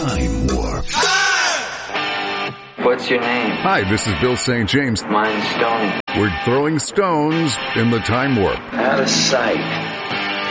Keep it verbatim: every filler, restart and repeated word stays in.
Time Warp. What's your name? Hi, this is Bill Saint James. Mine's Stoney. We're throwing stones in the Time Warp. Out of sight,